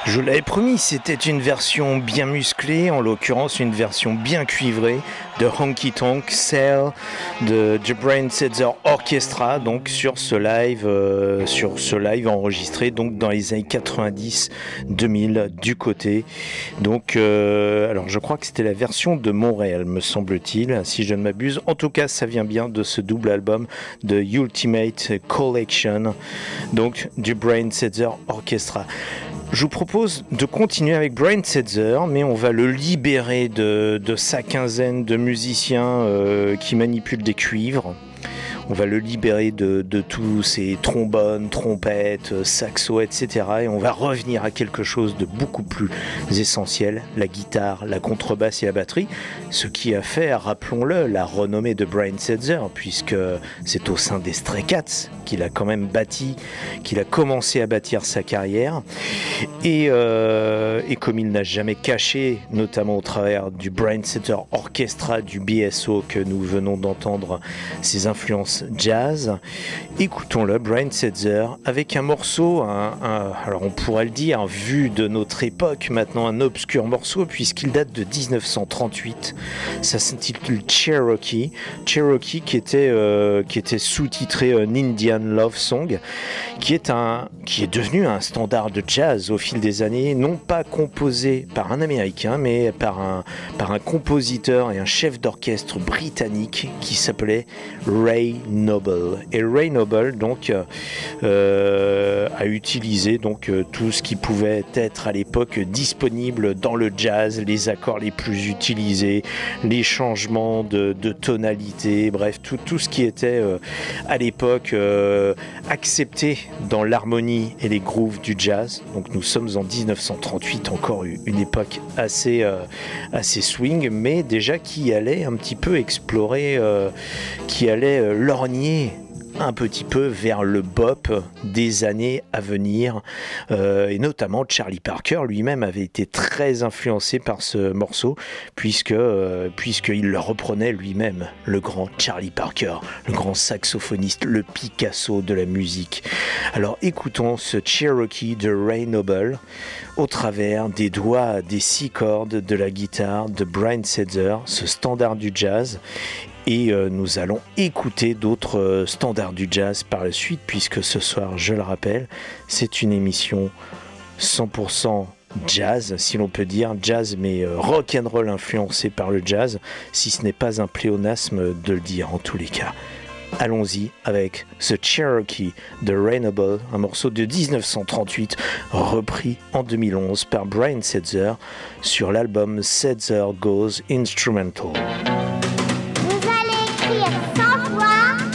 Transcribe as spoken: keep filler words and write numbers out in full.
Je vous l'avais promis, c'était une version bien musclée, en l'occurrence une version bien cuivrée de Honky Tonk Cell de The Brian Setzer Orchestra, donc sur ce live, euh, sur ce live enregistré donc dans les années quatre-vingt-dix deux mille du côté. Donc, euh, alors je crois que c'était la version de Montréal, me semble-t-il, si je ne m'abuse. En tout cas, ça vient bien de ce double album de Ultimate Collection, donc du Brian Setzer Orchestra. Je vous propose de continuer avec Brian Setzer, mais on va le libérer de, de sa quinzaine de musiciens euh, qui manipulent des cuivres. On va le libérer de, de tous ces trombones, trompettes, saxos, et cetera. Et on va revenir à quelque chose de beaucoup plus essentiel, la guitare, la contrebasse et la batterie. Ce qui a fait, rappelons-le, la renommée de Brian Setzer, puisque c'est au sein des Stray Cats qu'il a quand même bâti, qu'il a commencé à bâtir sa carrière. Et, euh, et comme il n'a jamais caché, notamment au travers du Brian Setzer Orchestra, du B S O que nous venons d'entendre, ses influences jazz, écoutons-le, Brian Setzer, avec un morceau, un, un, alors on pourrait le dire, vu de notre époque, maintenant un obscur morceau, puisqu'il date de dix-neuf cent trente-huit. Ça s'intitule Cherokee, Cherokee qui était, euh, qui était sous-titré un Indian Love Song, qui est, un, qui est devenu un standard de jazz au fil des années, non pas composé par un Américain, mais par un, par un compositeur et un chef d'orchestre britannique qui s'appelait Ray Noble. Et Ray Noble donc euh, a utilisé donc euh, tout ce qui pouvait être à l'époque disponible dans le jazz, les accords les plus utilisés, les changements de, de tonalité, bref tout, tout ce qui était euh, à l'époque euh, accepté dans l'harmonie et les grooves du jazz. Donc nous sommes en dix-neuf cent trente-huit, encore une époque assez, euh, assez swing, mais déjà qui allait un petit peu explorer, euh, qui allait euh, lorgner un petit peu vers le bop des années à venir, euh, et notamment Charlie Parker lui-même avait été très influencé par ce morceau, puisque euh, puisqu'il le reprenait lui-même, le grand Charlie Parker, le grand saxophoniste, le Picasso de la musique. Alors écoutons ce Cherokee de Ray Noble au travers des doigts des six cordes de la guitare de Brian Setzer, ce standard du jazz. Et euh, nous allons écouter d'autres euh, standards du jazz par la suite, puisque ce soir, je le rappelle, c'est une émission cent pour cent jazz, si l'on peut dire, jazz mais euh, rock'n'roll influencé par le jazz, si ce n'est pas un pléonasme de le dire en tous les cas. Allons-y avec ce Cherokee de Ray Noble, un morceau de dix-neuf cent trente-huit, repris en deux mille onze par Brian Setzer sur l'album Setzer Goes Instrumental. Écrire cent fois